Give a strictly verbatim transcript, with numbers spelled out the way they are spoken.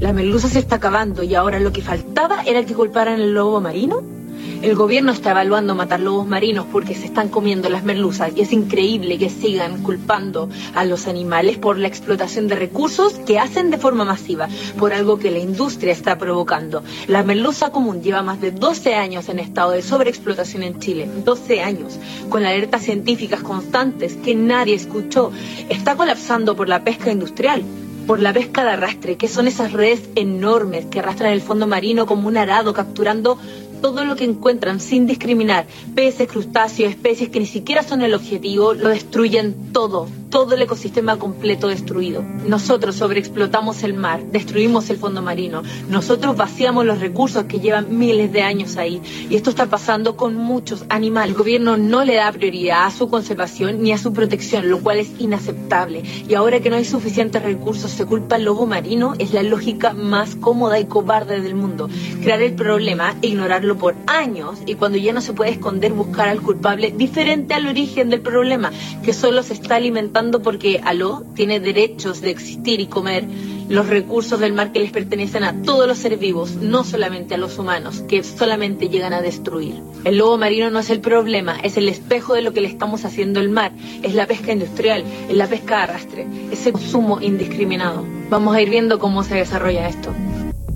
La merluza se está acabando y ahora lo que faltaba era que culparan el lobo marino. El gobierno está evaluando matar lobos marinos porque se están comiendo las merluzas y es increíble que sigan culpando a los animales por la explotación de recursos que hacen de forma masiva, por algo que la industria está provocando. La merluza común lleva más de doce años en estado de sobreexplotación en Chile, doce años, con alertas científicas constantes que nadie escuchó. Está colapsando por la pesca industrial, por la pesca de arrastre, que son esas redes enormes que arrastran el fondo marino como un arado, capturando todo lo que encuentran sin discriminar. Peces, crustáceos, especies que ni siquiera son el objetivo, lo destruyen todo, todo el ecosistema completo destruido. Nosotros sobreexplotamos el mar, destruimos el fondo marino, nosotros vaciamos los recursos que llevan miles de años ahí, y esto está pasando con muchos animales. El gobierno no le da prioridad a su conservación ni a su protección, lo cual es inaceptable, y ahora que no hay suficientes recursos se culpa al lobo marino. Es la lógica más cómoda y cobarde del mundo, crear el problema e ignorarlo por años, y cuando ya no se puede esconder, buscar al culpable diferente al origen del problema, que solo se está alimentando porque aló tiene derechos de existir y comer los recursos del mar que les pertenecen a todos los seres vivos, no solamente a los humanos, que solamente llegan a destruir. El lobo marino no es el problema, es el espejo de lo que le estamos haciendo al mar, es la pesca industrial, es la pesca de arrastre, ese consumo indiscriminado. Vamos a ir viendo cómo se desarrolla esto.